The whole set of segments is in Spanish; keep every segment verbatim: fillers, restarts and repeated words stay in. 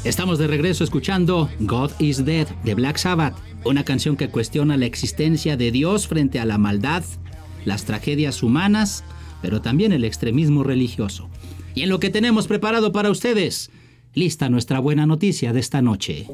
Estamos de regreso escuchando God is Dead de Black Sabbath, una canción que cuestiona la existencia de Dios frente a la maldad, las tragedias humanas, pero también el extremismo religioso. Y en lo que tenemos preparado para ustedes, lista nuestra buena noticia de esta noche.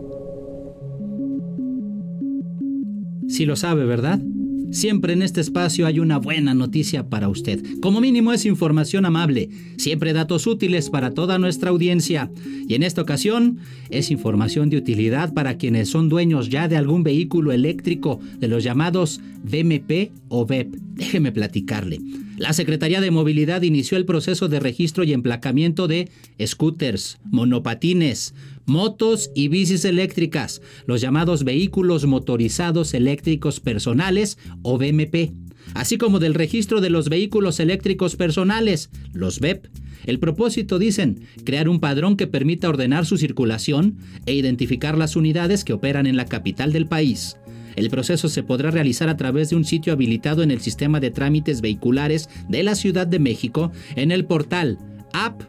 Sí lo sabe, ¿verdad? Siempre en este espacio hay una buena noticia para usted. Como mínimo es información amable, siempre datos útiles para toda nuestra audiencia. Y en esta ocasión es información de utilidad para quienes son dueños ya de algún vehículo eléctrico de los llamados V M P o V E P. Déjeme platicarle. La Secretaría de Movilidad inició el proceso de registro y emplacamiento de scooters, monopatines, motos y bicis eléctricas, los llamados vehículos motorizados eléctricos personales o V M P, así como del registro de los vehículos eléctricos personales, los V E P. El propósito, dicen, crear un padrón que permita ordenar su circulación e identificar las unidades que operan en la capital del país. El proceso se podrá realizar a través de un sitio habilitado en el sistema de trámites vehiculares de la Ciudad de México en el portal app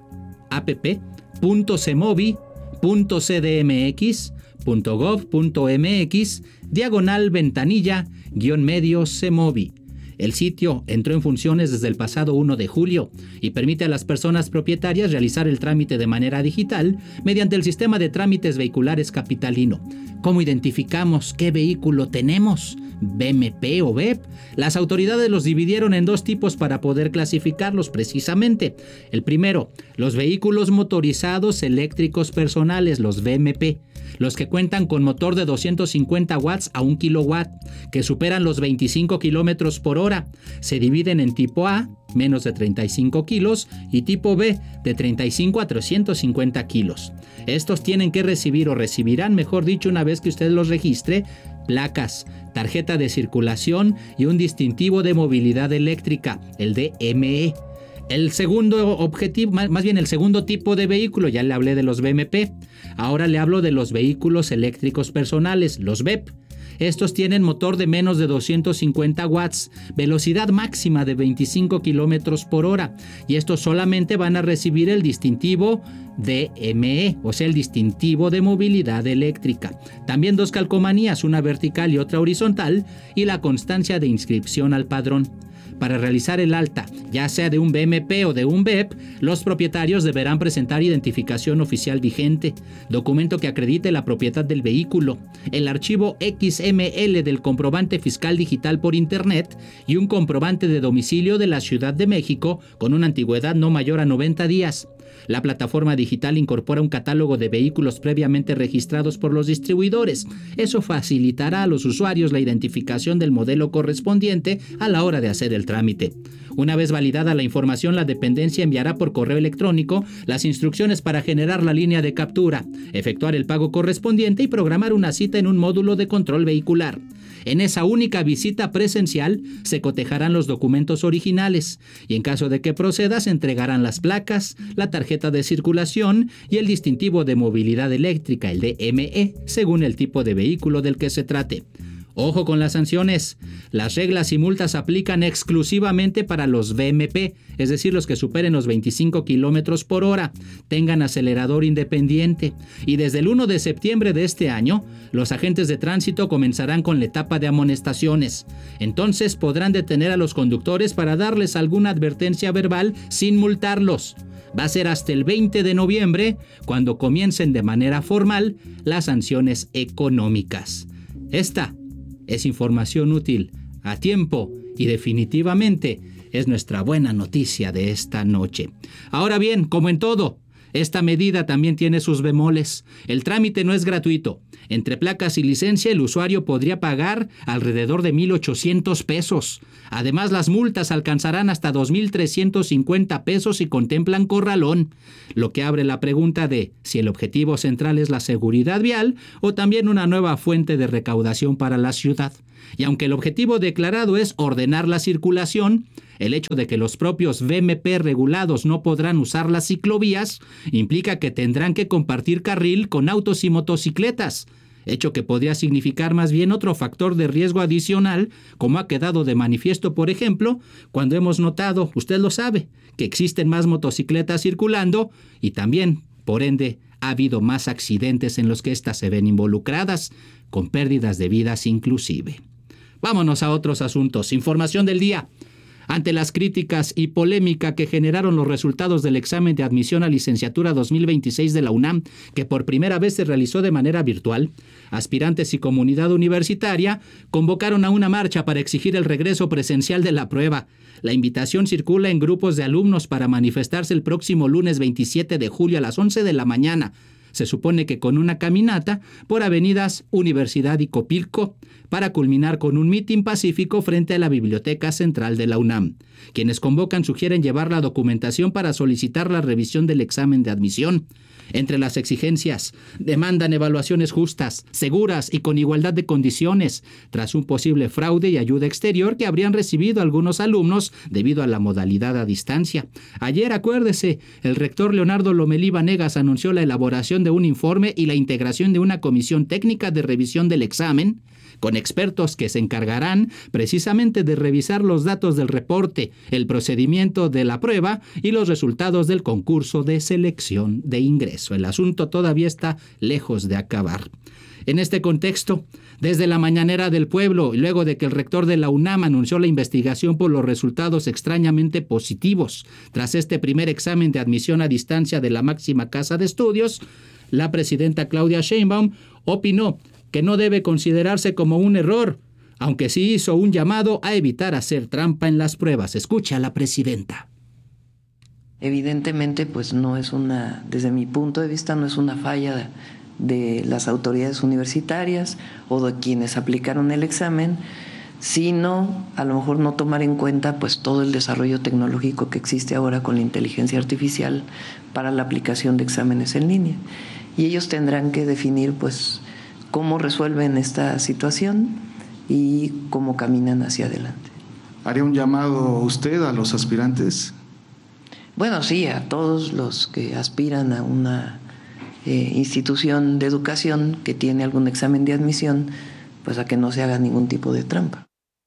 punto cemovi punto c d m x punto gov punto m x diagonal ventanilla guión medio Cemovi. El sitio entró en funciones desde el pasado primero de julio y permite a las personas propietarias realizar el trámite de manera digital mediante el sistema de trámites vehiculares capitalino. ¿Cómo identificamos qué vehículo tenemos? ¿V M P o V E P? Las autoridades los dividieron en dos tipos para poder clasificarlos precisamente. El primero, los vehículos motorizados eléctricos personales, los V M P, los que cuentan con motor de doscientos cincuenta watts a un kilowatt, que superan los veinticinco kilómetros por hora. Se dividen en tipo A, menos de treinta y cinco kilos, y tipo B, de treinta y cinco a trescientos cincuenta kilos. Estos tienen que recibir o recibirán, mejor dicho, una vez que usted los registre, placas, tarjeta de circulación y un distintivo de movilidad eléctrica, el D M E. El segundo objetivo, más bien el segundo tipo de vehículo, ya le hablé de los V M P, ahora le hablo de los vehículos eléctricos personales, los V E P. Estos tienen motor de menos de doscientos cincuenta watts, velocidad máxima de veinticinco kilómetros por hora, y estos solamente van a recibir el distintivo D M E, o sea, el distintivo de movilidad eléctrica. También dos calcomanías, una vertical y otra horizontal, y la constancia de inscripción al padrón. Para realizar el alta, ya sea de un V M P o de un V E P, los propietarios deberán presentar identificación oficial vigente, documento que acredite la propiedad del vehículo, el archivo X M L del comprobante fiscal digital por Internet y un comprobante de domicilio de la Ciudad de México con una antigüedad no mayor a noventa días. La plataforma digital incorpora un catálogo de vehículos previamente registrados por los distribuidores. Eso facilitará a los usuarios la identificación del modelo correspondiente a la hora de hacer el trámite. Una vez validada la información, la dependencia enviará por correo electrónico las instrucciones para generar la línea de captura, efectuar el pago correspondiente y programar una cita en un módulo de control vehicular. En esa única visita presencial se cotejarán los documentos originales y en caso de que proceda se entregarán las placas, la tarjeta de circulación y el distintivo de movilidad eléctrica, el D M E, según el tipo de vehículo del que se trate. Ojo con las sanciones. Las reglas y multas aplican exclusivamente para los V M P, es decir, los que superen los veinticinco kilómetros por hora, tengan acelerador independiente. Y desde el primero de septiembre de este año, los agentes de tránsito comenzarán con la etapa de amonestaciones. Entonces podrán detener a los conductores para darles alguna advertencia verbal sin multarlos. Va a ser hasta el veinte de noviembre cuando comiencen de manera formal las sanciones económicas. Esta es información útil, a tiempo y definitivamente es nuestra buena noticia de esta noche. Ahora bien, como en todo, esta medida también tiene sus bemoles. El trámite no es gratuito. Entre placas y licencia, el usuario podría pagar alrededor de mil ochocientos pesos. Además, las multas alcanzarán hasta dos mil trescientos cincuenta pesos y contemplan corralón, lo que abre la pregunta de si el objetivo central es la seguridad vial o también una nueva fuente de recaudación para la ciudad. Y aunque el objetivo declarado es ordenar la circulación, el hecho de que los propios V M P regulados no podrán usar las ciclovías implica que tendrán que compartir carril con autos y motocicletas, hecho que podría significar más bien otro factor de riesgo adicional, como ha quedado de manifiesto, por ejemplo, cuando hemos notado, usted lo sabe, que existen más motocicletas circulando y también, por ende, ha habido más accidentes en los que éstas se ven involucradas, con pérdidas de vidas inclusive. Vámonos a otros asuntos. Información del día. Ante las críticas y polémica que generaron los resultados del examen de admisión a licenciatura dos mil veintiséis de la UNAM, que por primera vez se realizó de manera virtual, aspirantes y comunidad universitaria convocaron a una marcha para exigir el regreso presencial de la prueba. La invitación circula en grupos de alumnos para manifestarse el próximo lunes veintisiete de julio a las once de la mañana. Se supone que con una caminata por avenidas Universidad y Copilco, para culminar con un mitin pacífico frente a la Biblioteca Central de la UNAM. Quienes convocan sugieren llevar la documentación para solicitar la revisión del examen de admisión. Entre las exigencias, demandan evaluaciones justas, seguras y con igualdad de condiciones, tras un posible fraude y ayuda exterior que habrían recibido algunos alumnos debido a la modalidad a distancia. Ayer, acuérdese, el rector Leonardo Lomelí Vanegas anunció la elaboración de un informe y la integración de una comisión técnica de revisión del examen, con expertos que se encargarán precisamente de revisar los datos del reporte, el procedimiento de la prueba y los resultados del concurso de selección de ingreso. El asunto todavía está lejos de acabar. En este contexto, desde la mañanera del pueblo, y luego de que el rector de la UNAM anunció la investigación por los resultados extrañamente positivos tras este primer examen de admisión a distancia de la máxima casa de estudios, la presidenta Claudia Sheinbaum opinó que no debe considerarse como un error, aunque sí hizo un llamado a evitar hacer trampa en las pruebas. Escucha a la presidenta. Evidentemente, pues no es una, desde mi punto de vista, no es una falla de, de las autoridades universitarias o de quienes aplicaron el examen, sino a lo mejor no tomar en cuenta pues todo el desarrollo tecnológico que existe ahora con la inteligencia artificial para la aplicación de exámenes en línea. Y ellos tendrán que definir pues cómo resuelven esta situación y cómo caminan hacia adelante. ¿Haría un llamado usted a los aspirantes? Bueno, sí, a todos los que aspiran a una eh, institución de educación que tiene algún examen de admisión, pues a que no se haga ningún tipo de trampa.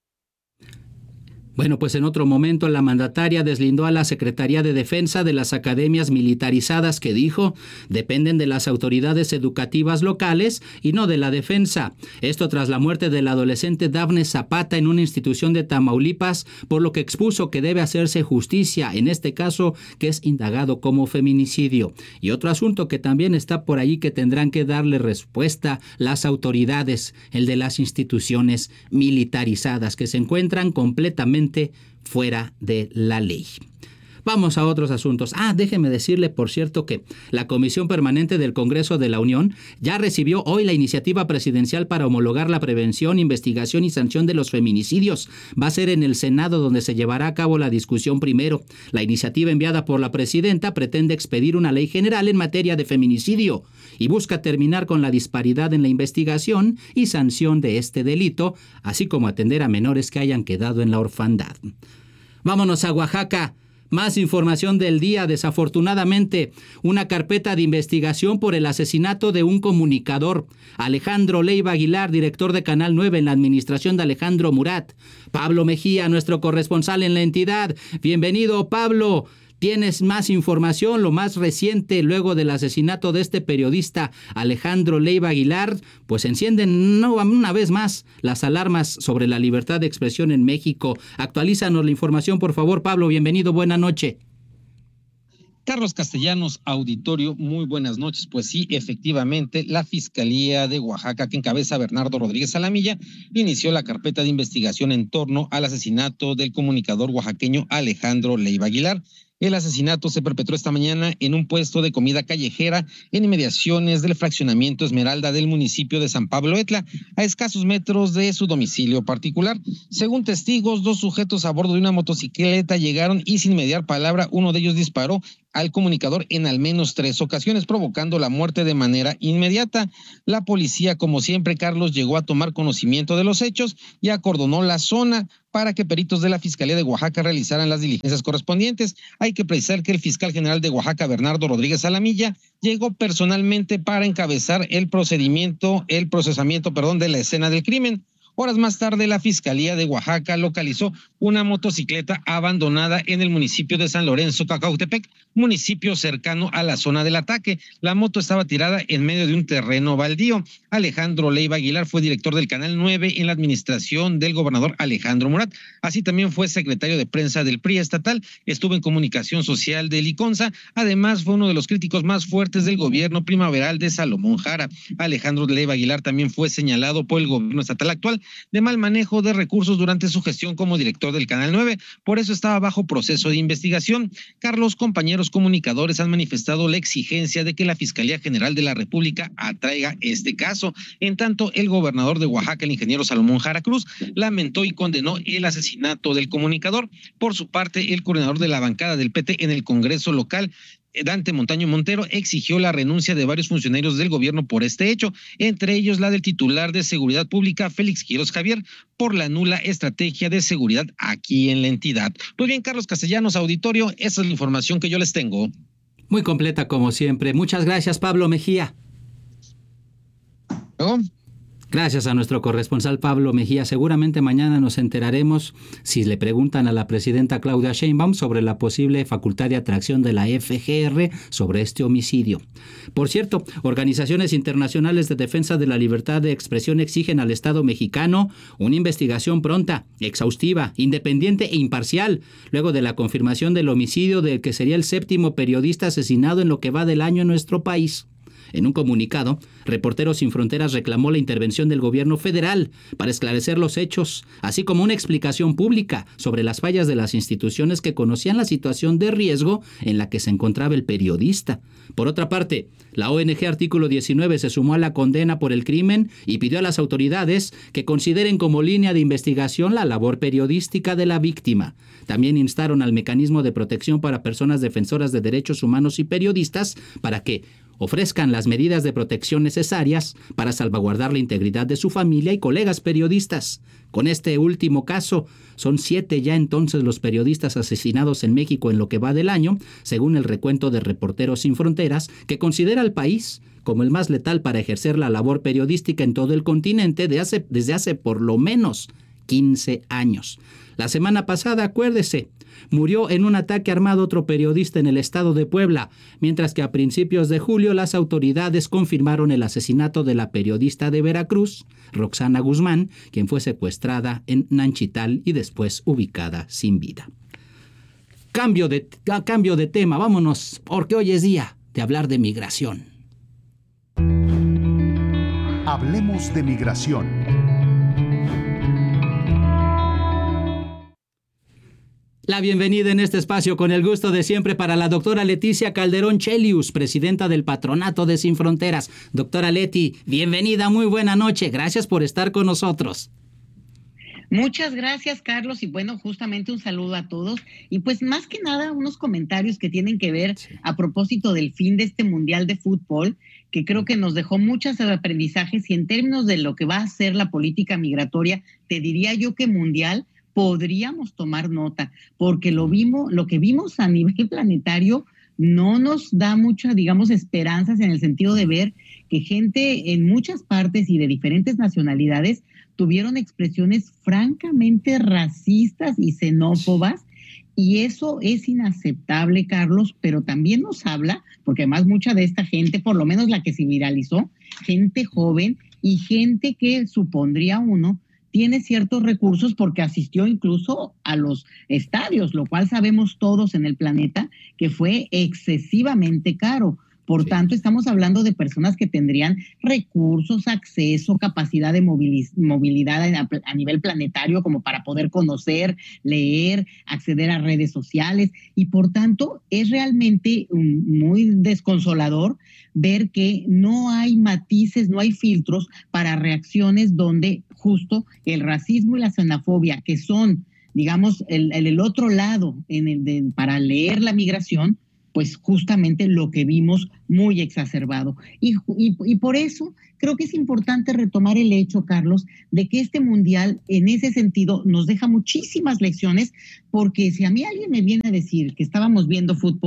Bueno, pues en otro momento la mandataria deslindó a la Secretaría de Defensa de las academias militarizadas que dijo dependen de las autoridades educativas locales y no de la defensa. Esto tras la muerte del adolescente Dafne Zapata en una institución de Tamaulipas, por lo que expuso que debe hacerse justicia, en este caso que es indagado como feminicidio. Y otro asunto que también está por ahí que tendrán que darle respuesta las autoridades, el de las instituciones militarizadas que se encuentran completamente fuera de la ley. Vamos a otros asuntos. Ah, déjeme decirle, por cierto, que la Comisión Permanente del Congreso de la Unión ya recibió hoy la iniciativa presidencial para homologar la prevención, investigación y sanción de los feminicidios. Va a ser en el Senado donde se llevará a cabo la discusión primero. La iniciativa enviada por la presidenta pretende expedir una ley general en materia de feminicidio y busca terminar con la disparidad en la investigación y sanción de este delito, así como atender a menores que hayan quedado en la orfandad. Vámonos a Oaxaca. Más información del día. Desafortunadamente, una carpeta de investigación por el asesinato de un comunicador, Alejandro Leiva Aguilar, director de Canal nueve en la administración de Alejandro Murat. Pablo Mejía, nuestro corresponsal en la entidad. Bienvenido, Pablo. ¿Tienes más información, lo más reciente luego del asesinato de este periodista Alejandro Leiva Aguilar? Pues encienden no, una vez más las alarmas sobre la libertad de expresión en México. Actualízanos la información, por favor, Pablo. Bienvenido, buena noche. Carlos Castellanos, auditorio, muy buenas noches. Pues sí, efectivamente, la Fiscalía de Oaxaca, que encabeza Bernardo Rodríguez Alamilla, inició la carpeta de investigación en torno al asesinato del comunicador oaxaqueño Alejandro Leiva Aguilar. El asesinato se perpetró esta mañana en un puesto de comida callejera en inmediaciones del fraccionamiento Esmeralda del municipio de San Pablo Etla, a escasos metros de su domicilio particular. Según testigos, dos sujetos a bordo de una motocicleta llegaron y sin mediar palabra, uno de ellos disparó al comunicador en al menos tres ocasiones, provocando la muerte de manera inmediata. La policía, como siempre, Carlos, llegó a tomar conocimiento de los hechos y acordonó la zona para que peritos de la Fiscalía de Oaxaca realizaran las diligencias correspondientes. Hay que precisar que el fiscal general de Oaxaca, Bernardo Rodríguez Alamilla, llegó personalmente para encabezar el procedimiento, el procesamiento, perdón, de la escena del crimen. Horas más tarde, la Fiscalía de Oaxaca localizó una motocicleta abandonada en el municipio de San Lorenzo, Cacautepec, municipio cercano a la zona del ataque. La moto estaba tirada en medio de un terreno baldío. Alejandro Leiva Aguilar fue director del Canal nueve en la administración del gobernador Alejandro Murat. Así también fue secretario de prensa del P R I estatal, estuvo en comunicación social de Liconza. Además, fue uno de los críticos más fuertes del gobierno primaveral de Salomón Jara. Alejandro Leiva Aguilar también fue señalado por el gobierno estatal actual de mal manejo de recursos durante su gestión como director del Canal nueve. Por eso estaba bajo proceso de investigación. Carlos, compañeros comunicadores han manifestado la exigencia de que la Fiscalía General de la República atraiga este caso. En tanto, el gobernador de Oaxaca, el ingeniero Salomón Jara Cruz, lamentó y condenó el asesinato del comunicador. Por su parte, el coordinador de la bancada del P T en el Congreso local, Dante Montaño Montero, exigió la renuncia de varios funcionarios del gobierno por este hecho, entre ellos la del titular de Seguridad Pública, Félix Quiroz Javier, por la nula estrategia de seguridad aquí en la entidad. Pues bien, Carlos Castellanos, auditorio, esa es la información que yo les tengo. Muy completa como siempre. Muchas gracias, Pablo Mejía. ¿No? Gracias a nuestro corresponsal Pablo Mejía. Seguramente mañana nos enteraremos si le preguntan a la presidenta Claudia Sheinbaum sobre la posible facultad de atracción de la F G R sobre este homicidio. Por cierto, organizaciones internacionales de defensa de la libertad de expresión exigen al Estado mexicano una investigación pronta, exhaustiva, independiente e imparcial, luego de la confirmación del homicidio del que sería el séptimo periodista asesinado en lo que va del año en nuestro país. En un comunicado, Reporteros Sin Fronteras reclamó la intervención del gobierno federal para esclarecer los hechos, así como una explicación pública sobre las fallas de las instituciones que conocían la situación de riesgo en la que se encontraba el periodista. Por otra parte, la O N G Artículo diecinueve se sumó a la condena por el crimen y pidió a las autoridades que consideren como línea de investigación la labor periodística de la víctima. También instaron al Mecanismo de Protección para Personas Defensoras de Derechos Humanos y Periodistas para que ofrezcan las medidas de protección necesarias para salvaguardar la integridad de su familia y colegas periodistas. Con este último caso, son siete ya entonces los periodistas asesinados en México en lo que va del año, según el recuento de Reporteros Sin Fronteras, que considera al país como el más letal para ejercer la labor periodística en todo el continente de hace, desde hace por lo menos quince años. La semana pasada, acuérdese, murió en un ataque armado otro periodista en el estado de Puebla, mientras que a principios de julio las autoridades confirmaron el asesinato de la periodista de Veracruz, Roxana Guzmán, quien fue secuestrada en Nanchital y después ubicada sin vida. Cambio de, cambio de tema, vámonos, porque hoy es día de hablar de migración. Hablemos de migración. La bienvenida en este espacio con el gusto de siempre para la doctora Leticia Calderón Chelius, presidenta del Patronato de Sin Fronteras. Doctora Leti, bienvenida, muy buena noche, gracias por estar con nosotros. Muchas gracias, Carlos, y bueno, justamente un saludo a todos. Y pues más que nada, unos comentarios que tienen que ver sí. a propósito del fin de este Mundial de Fútbol, que creo que nos dejó muchos aprendizajes y en términos de lo que va a ser la política migratoria, te diría yo que mundial, podríamos tomar nota, porque lo vimos, lo que vimos a nivel planetario no nos da muchas, digamos, esperanzas en el sentido de ver que gente en muchas partes y de diferentes nacionalidades tuvieron expresiones francamente racistas y xenófobas, y eso es inaceptable, Carlos, pero también nos habla, porque además mucha de esta gente, por lo menos la que se viralizó, gente joven y gente que supondría uno tiene ciertos recursos porque asistió incluso a los estadios, lo cual sabemos todos en el planeta que fue excesivamente caro. Por sí. tanto, estamos hablando de personas que tendrían recursos, acceso, capacidad de movilidad a, a nivel planetario como para poder conocer, leer, acceder a redes sociales y por tanto es realmente um, muy desconsolador ver que no hay matices, no hay filtros para reacciones donde justo el racismo y la xenofobia, que son, digamos, el, el, el otro lado en el de, para leer la migración, pues justamente lo que vimos muy exacerbado. Y, y, y por eso creo que es importante retomar el hecho, Carlos, de que este mundial en ese sentido nos deja muchísimas lecciones, porque si a mí alguien me viene a decir que estábamos viendo fútbol,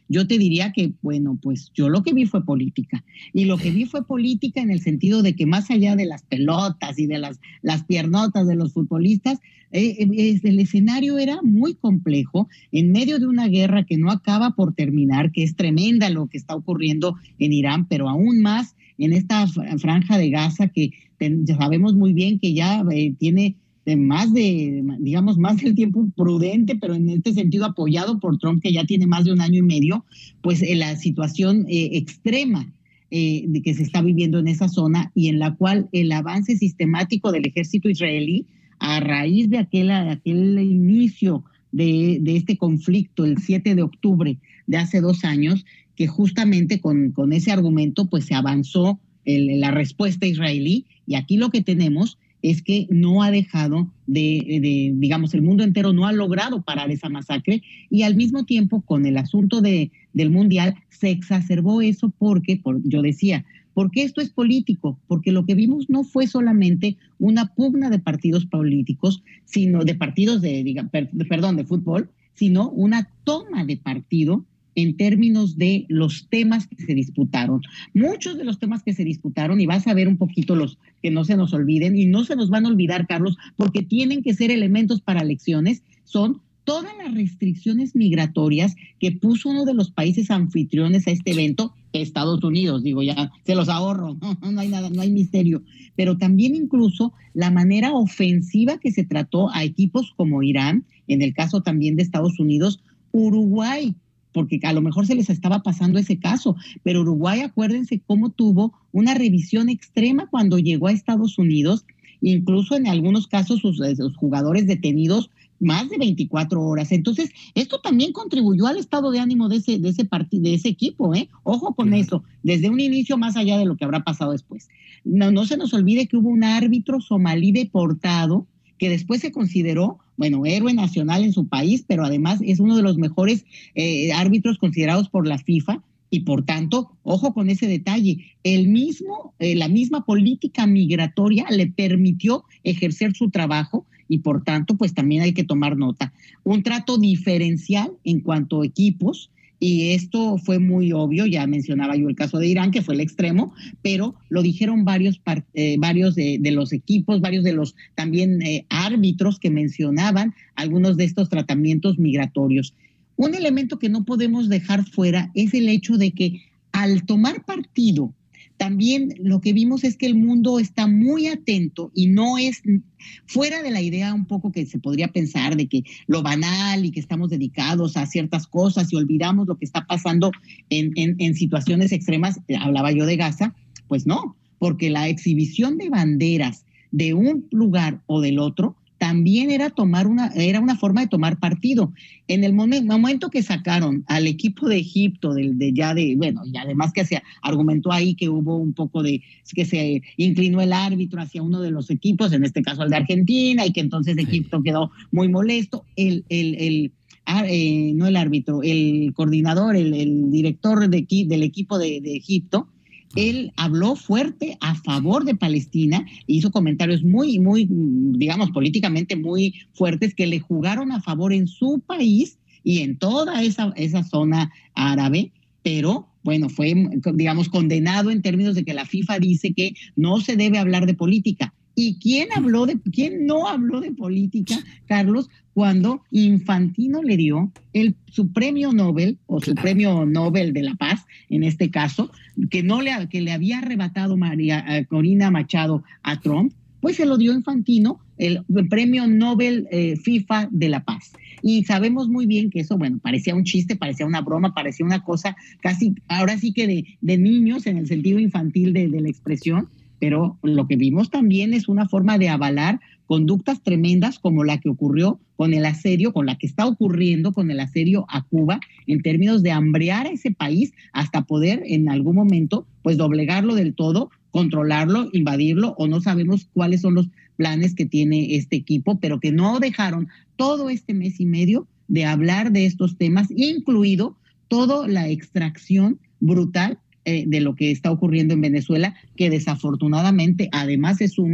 yo te diría que, bueno, pues yo lo que vi fue política. Y lo que vi fue política en el sentido de que más allá de las pelotas y de las, las piernotas de los futbolistas, eh, eh, el escenario era muy complejo en medio de una guerra que no acaba por terminar, que es tremenda lo que está ocurriendo en Irán, pero aún más en esta franja de Gaza que ten, sabemos muy bien que ya eh, tiene de más de, digamos, más del tiempo prudente, pero en este sentido apoyado por Trump, que ya tiene más de un año y medio, pues en la situación eh, extrema eh, de que se está viviendo en esa zona y en la cual el avance sistemático del ejército israelí a raíz de aquel, aquel inicio de, de este conflicto el siete de octubre de hace dos años, que justamente con, con ese argumento pues se avanzó el, la respuesta israelí, y aquí lo que tenemos es que no ha dejado de, de, digamos, el mundo entero no ha logrado parar esa masacre, y al mismo tiempo con el asunto de, del mundial se exacerbó eso porque, por, yo decía, porque esto es político, porque lo que vimos no fue solamente una pugna de partidos políticos, sino de partidos de, diga, per, de perdón, de fútbol, sino una toma de partido en términos de los temas que se disputaron. Muchos de los temas que se disputaron, y vas a ver un poquito los que no se nos olviden, y no se nos van a olvidar, Carlos, porque tienen que ser elementos para elecciones, son todas las restricciones migratorias que puso uno de los países anfitriones a este evento, Estados Unidos, digo, ya se los ahorro, no, no hay nada, no hay misterio, pero también incluso la manera ofensiva que se trató a equipos como Irán, en el caso también de Estados Unidos, Uruguay, porque a lo mejor se les estaba pasando ese caso, pero Uruguay, acuérdense cómo tuvo una revisión extrema cuando llegó a Estados Unidos, incluso en algunos casos sus, sus jugadores detenidos más de veinticuatro horas. Entonces, esto también contribuyó al estado de ánimo de ese, de ese partido, de ese equipo, ¿eh? Ojo con uh-huh. eso, desde un inicio más allá de lo que habrá pasado después. No, no se nos olvide que hubo un árbitro somalí deportado que después se consideró, bueno, héroe nacional en su país, pero además es uno de los mejores eh, árbitros considerados por la FIFA, y por tanto, ojo con ese detalle, el mismo, eh, la misma política migratoria le permitió ejercer su trabajo, y por tanto, pues también hay que tomar nota. Un trato diferencial en cuanto a equipos, y esto fue muy obvio, ya mencionaba yo el caso de Irán, que fue el extremo, pero lo dijeron varios, eh, varios de, de los equipos, varios de los también eh, árbitros que mencionaban algunos de estos tratamientos migratorios. Un elemento que no podemos dejar fuera es el hecho de que al tomar partido, también lo que vimos es que el mundo está muy atento, y no es fuera de la idea un poco que se podría pensar de que lo banal y que estamos dedicados a ciertas cosas y olvidamos lo que está pasando en, en, en situaciones extremas. Hablaba yo de Gaza, pues no, porque la exhibición de banderas de un lugar o del otro también era tomar una, era una forma de tomar partido. En el momento que sacaron al equipo de Egipto, de, de ya de, bueno, y además que se argumentó ahí que hubo un poco de, que se inclinó el árbitro hacia uno de los equipos, en este caso el de Argentina, y que entonces Egipto quedó muy molesto. El, el, el eh, no el árbitro, el coordinador, el, el director de, del equipo de, de Egipto, él habló fuerte a favor de Palestina, hizo comentarios muy, muy, digamos, políticamente muy fuertes que le jugaron a favor en su país y en toda esa, esa zona árabe, pero bueno, fue, digamos, condenado en términos de que la FIFA dice que no se debe hablar de política. ¿Y quién habló de, quién no habló de política, Carlos, cuando Infantino le dio el, su premio Nobel, o su premio Nobel de la Paz, en este caso, que no le, que le había arrebatado María eh, Corina Machado a Trump, pues se lo dio Infantino, el, el premio Nobel eh, FIFA de la Paz. Y sabemos muy bien que eso, bueno, parecía un chiste, parecía una broma, parecía una cosa casi, ahora sí que de, de niños, en el sentido infantil de, de la expresión, pero lo que vimos también es una forma de avalar conductas tremendas como la que ocurrió con el asedio, con la que está ocurriendo con el asedio a Cuba, en términos de hambrear a ese país hasta poder en algún momento pues doblegarlo del todo, controlarlo, invadirlo, o no sabemos cuáles son los planes que tiene este equipo, pero que no dejaron todo este mes y medio de hablar de estos temas, incluido toda la extracción brutal de lo que está ocurriendo en Venezuela, que desafortunadamente además se suma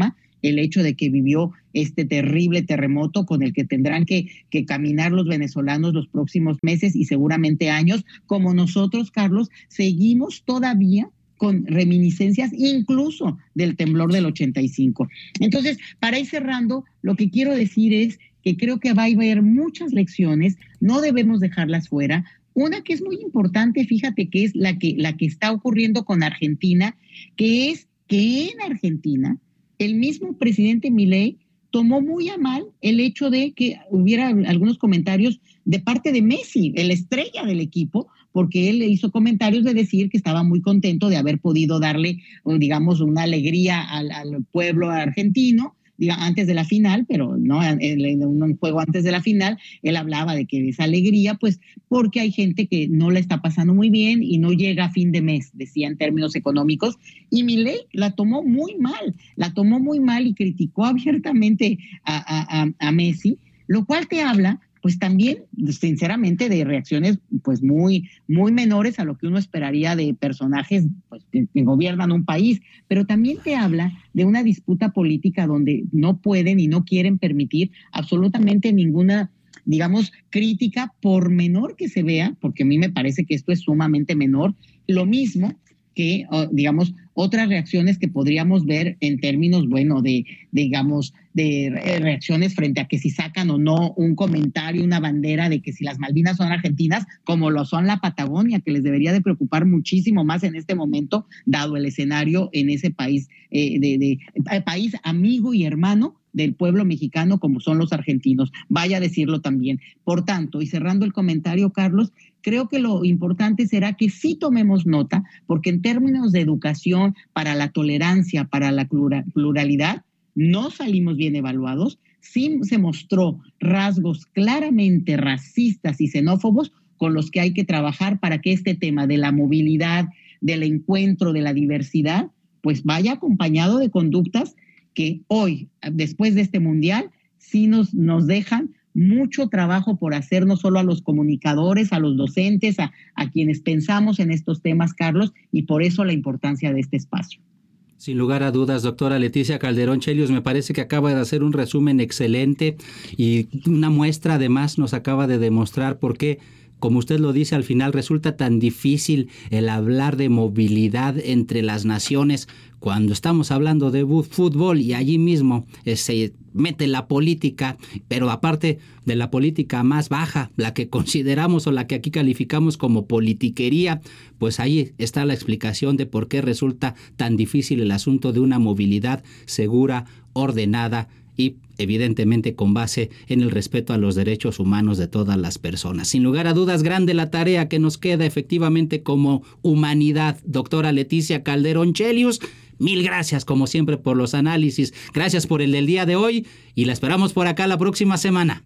el hecho de que vivió este terrible terremoto con el que tendrán que, que caminar los venezolanos los próximos meses y seguramente años, como nosotros, Carlos, seguimos todavía con reminiscencias incluso del temblor del ochenta y cinco. Entonces, para ir cerrando, lo que quiero decir es que creo que va a haber muchas lecciones, no debemos dejarlas fuera. Una que es muy importante, fíjate, que es la que, la que está ocurriendo con Argentina, que es que en Argentina el mismo presidente Milei tomó muy a mal el hecho de que hubiera algunos comentarios de parte de Messi, el estrella del equipo, porque él hizo comentarios de decir que estaba muy contento de haber podido darle, digamos, una alegría al, al pueblo argentino, diga, antes de la final, pero no en un juego antes de la final, él hablaba de que esa alegría, pues porque hay gente que no la está pasando muy bien y no llega a fin de mes, decía en términos económicos, y Milei la tomó muy mal, la tomó muy mal y criticó abiertamente a, a, a Messi, lo cual te habla pues también, sinceramente, de reacciones pues muy, muy menores a lo que uno esperaría de personajes pues, que, que gobiernan un país, pero también te habla de una disputa política donde no pueden y no quieren permitir absolutamente ninguna, digamos, crítica, por menor que se vea, porque a mí me parece que esto es sumamente menor, lo mismo que, digamos, otras reacciones que podríamos ver en términos, bueno, de, de, digamos, de reacciones frente a que si sacan o no un comentario, una bandera de que si las Malvinas son argentinas, como lo son la Patagonia, que les debería de preocupar muchísimo más en este momento, dado el escenario en ese país, eh, de, de, de país amigo y hermano del pueblo mexicano como son los argentinos, vaya a decirlo también. Por tanto, y cerrando el comentario, Carlos, creo que lo importante será que sí tomemos nota, porque en términos de educación, para la tolerancia, para la pluralidad, no salimos bien evaluados, sí se mostró rasgos claramente racistas y xenófobos con los que hay que trabajar para que este tema de la movilidad, del encuentro, de la diversidad, pues vaya acompañado de conductas que hoy, después de este mundial, sí nos, nos dejan mucho trabajo por hacer, no solo a los comunicadores, a los docentes, a, a quienes pensamos en estos temas, Carlos, y por eso la importancia de este espacio. Sin lugar a dudas, doctora Leticia Calderón Chelius, me parece que acaba de hacer un resumen excelente y una muestra además nos acaba de demostrar por qué, como usted lo dice, al final resulta tan difícil el hablar de movilidad entre las naciones cuando estamos hablando de fútbol y allí mismo eh, se mete la política, pero aparte de la política más baja, la que consideramos o la que aquí calificamos como politiquería, pues ahí está la explicación de por qué resulta tan difícil el asunto de una movilidad segura, ordenada y evidentemente con base en el respeto a los derechos humanos de todas las personas. Sin lugar a dudas, grande la tarea que nos queda efectivamente como humanidad. Doctora Leticia Calderón Chelius, mil gracias como siempre por los análisis. Gracias por el del día de hoy y la esperamos por acá la próxima semana.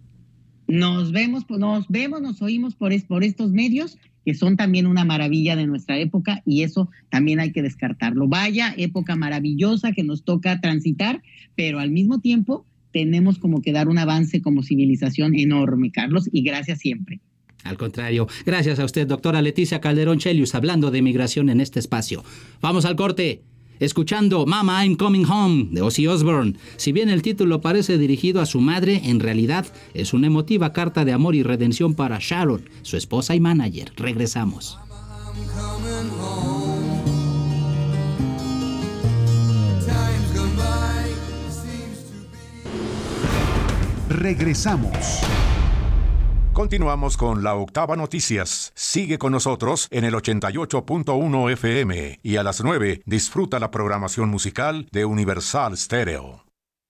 Nos vemos, nos vemos, nos oímos por, es, por estos medios que son también una maravilla de nuestra época y eso también hay que descartarlo. Vaya época maravillosa que nos toca transitar, pero al mismo tiempo tenemos como que dar un avance como civilización enorme, Carlos, y gracias siempre. Al contrario, gracias a usted, doctora Leticia Calderón Chelius, hablando de migración en este espacio. Vamos al corte. Escuchando Mama I'm Coming Home de Ozzy Osbourne. Si bien el título parece dirigido a su madre, en realidad es una emotiva carta de amor y redención para Sharon, su esposa y manager. Regresamos. Regresamos. Continuamos con la Octava Noticias. Sigue con nosotros en el ochenta y ocho punto uno F M y a las nueve disfruta la programación musical de Universal Stereo.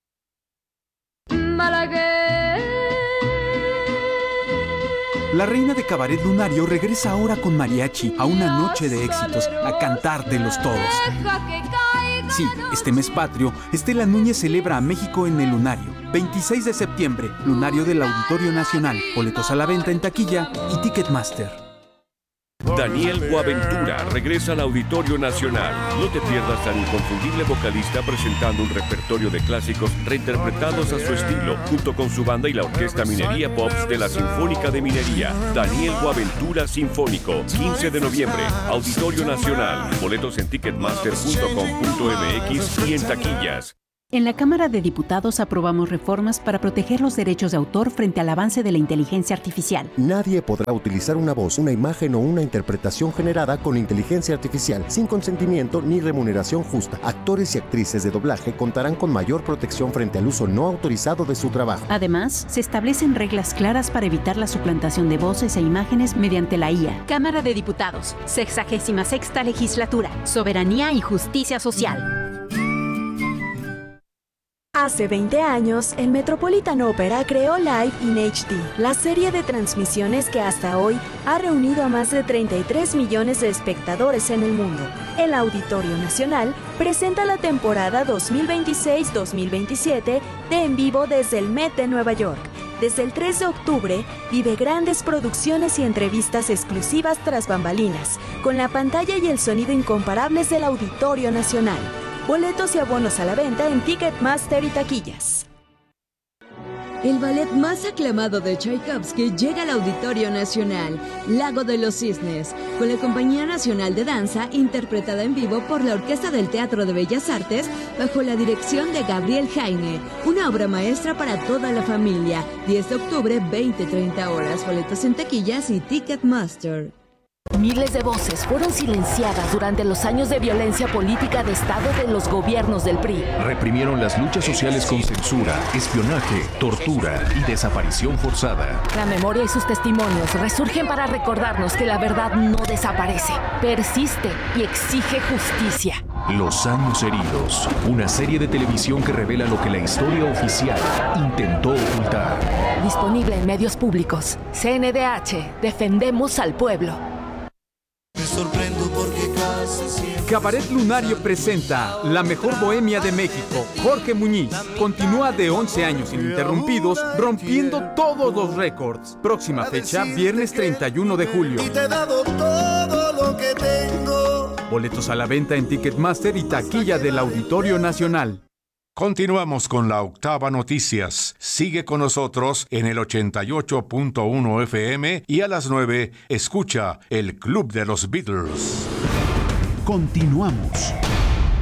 La reina de cabaret lunario regresa ahora con mariachi a una noche de éxitos, a cantártelos todos. Sí, este mes patrio, Estela Núñez celebra a México en el Lunario. veintiséis de septiembre, Lunario del Auditorio Nacional. Boletos a la venta en taquilla y Ticketmaster. Daniel Boaventura regresa al Auditorio Nacional. No te pierdas al inconfundible vocalista presentando un repertorio de clásicos reinterpretados a su estilo, junto con su banda y la Orquesta Minería Pops de la Sinfónica de Minería. Daniel Boaventura Sinfónico, quince de noviembre, Auditorio Nacional. Boletos en ticketmaster punto com punto m x y en taquillas. En la Cámara de Diputados aprobamos reformas para proteger los derechos de autor frente al avance de la inteligencia artificial. Nadie podrá utilizar una voz, una imagen o una interpretación generada con inteligencia artificial sin consentimiento ni remuneración justa. Actores y actrices de doblaje contarán con mayor protección frente al uso no autorizado de su trabajo. Además, se establecen reglas claras para evitar la suplantación de voces e imágenes mediante la I A. Cámara de Diputados, sexagésima sexta legislatura, soberanía y justicia social. Hace veinte años, el Metropolitan Opera creó Live in H D, la serie de transmisiones que hasta hoy ha reunido a más de treinta y tres millones de espectadores en el mundo. El Auditorio Nacional presenta la temporada dos mil veintiséis dos mil veintisiete de En Vivo desde el Met de Nueva York. Desde el tres de octubre, vive grandes producciones y entrevistas exclusivas tras bambalinas, con la pantalla y el sonido incomparables del Auditorio Nacional. Boletos y abonos a la venta en Ticketmaster y taquillas. El ballet más aclamado de Tchaikovsky llega al Auditorio Nacional, Lago de los Cisnes, con la Compañía Nacional de Danza, interpretada en vivo por la Orquesta del Teatro de Bellas Artes, bajo la dirección de Gabriel Jaime. Una obra maestra para toda la familia. diez de octubre, veinte treinta horas. Boletos en taquillas y Ticketmaster. Miles de voces fueron silenciadas durante los años de violencia política de Estado de los gobiernos del P R I. Reprimieron las luchas sociales con censura, espionaje, tortura y desaparición forzada. La memoria y sus testimonios resurgen para recordarnos que la verdad no desaparece, persiste y exige justicia. Los años heridos, una serie de televisión que revela lo que la historia oficial intentó ocultar. Disponible en medios públicos. C N D H, defendemos al pueblo. Me sorprendo porque casi siempre... Cabaret Lunario presenta La Mejor Bohemia de México. Jorge Muñiz continúa de once años ininterrumpidos, rompiendo todos los récords. Próxima fecha, viernes treinta y uno de julio. Y te he dado todo lo que tengo. Boletos a la venta en Ticketmaster y taquilla del Auditorio Nacional. Continuamos con la Octava Noticias. Sigue con nosotros en el ochenta y ocho punto uno F M y a las nueve escucha el Club de los Beatles. Continuamos.